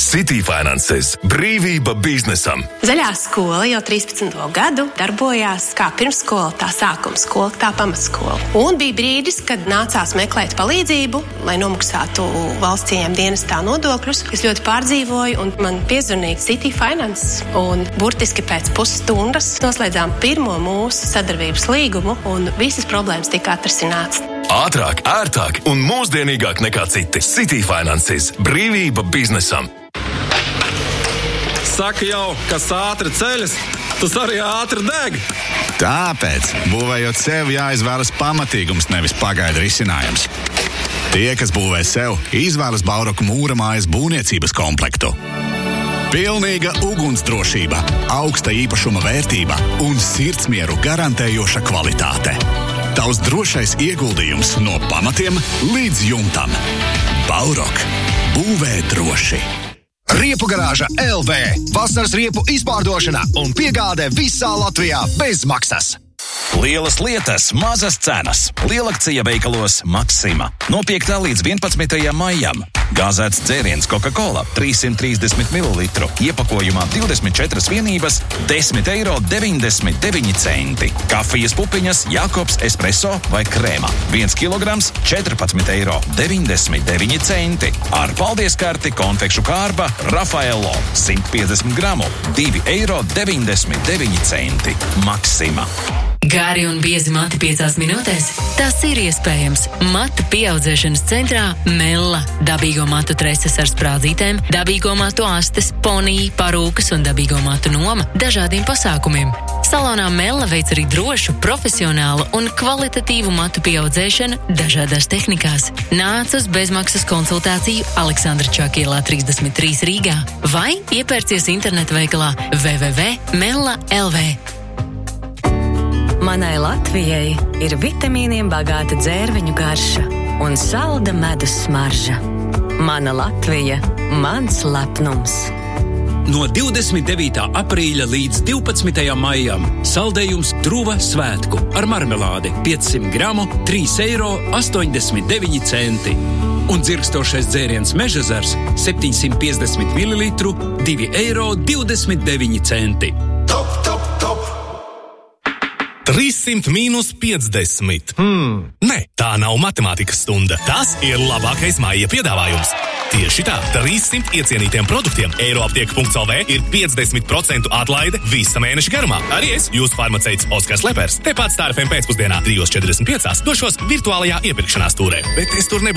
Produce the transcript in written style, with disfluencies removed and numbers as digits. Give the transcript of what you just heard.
City Finanses. Brīvība biznesam. Zaļā skola jau 13. gadu darbojās kā pirmsskola, tā sākuma skola, tā pamatskola. Un bija brīdis, kad nācās meklēt palīdzību, lai nomaksātu valsts ieņēmuma dienestā nodokļus. Es ļoti pārdzīvoju, un man piezvanīja City Finanses. Un burtiski pēc pusstundas noslēdzām pirmo mūsu sadarbības līgumu, un visas problēmas tika atrisinātas. Ātrāk, ērtāk un mūsdienīgāk nekā citi. City Finanses. Brīvība biznesam. Saka jau, kas ātri ceļas, tas arī ātri deg. Tāpēc, būvējot sev, jāizvēlas pamatīgums, nevis pagaidu risinājums. Tie, kas būvē sev, izvēlas Bauroku mūramājas būvniecības komplektu. Pilnīga ugunsdrošība, augsta īpašuma vērtība un sirdsmieru garantējoša kvalitāte. Tavs drošais ieguldījums no pamatiem līdz jumtam. Baurok. Būvē droši. Riepu garāža LV. Vasaras riepu izpārdošana un piegāde visā Latvijā bez maksas. Lielas lietas, mazas cenas. Lielakcija veikalos Maxima. No 5. līdz 11. maijam. Gāzēts dzēriens Coca-Cola 330 ml. Iepakojumā 24 vienības, 10,99 €. Kafijas pupiņas Jakobs espresso vai krēma. 1 kilograms 14,99 €. Ar paldieskarti konfekšu kārba Rafaello 150 gramu 2,99 €. Maxima. Gāri un biezi mati 5 minūtēs? Tas ir iespējams. Matu pieaudzēšanas centrā Mella. Dabīgo matu treses ar sprādzītēm, dabīgo matu astes, ponija, parūkas un dabīgo matu noma dažādiem pasākumiem. Salonā Mella veic arī drošu, profesionālu un kvalitatīvu matu pieaudzēšanu dažādās tehnikās. Nāc uz bezmaksas konsultāciju Aleksandra Čakielā 33 Rīgā vai iepērcies internetu veikalā www.mella.lv. Manai Latvijai ir vitamīniem bagāta dzērveņu garša un salda medus smarža. Mana Latvija, mans lepnums. No 29. aprīļa līdz 12. maijam saldējums Truva svētku ar marmelādi 500 gramu 3,89 €. Un dzirkstošais dzēriens Mežezars 750 ml 2,29 €. Top, top, top! 300 mīnus 50. Nē, tā nav matemātikas stunda. Tas ir labākais maija piedāvājums. Tieši tā, 300 iecienītiem produktiem Eiroaptieka.lv ir 50% atlaide visa mēneša garumā. Arī es, jūsu farmaceits Oskars Lepers, tepat Star FM pēcpusdienā 3:45 došos virtuālajā iepirkšanās tūrē. Bet es tur nebūšu.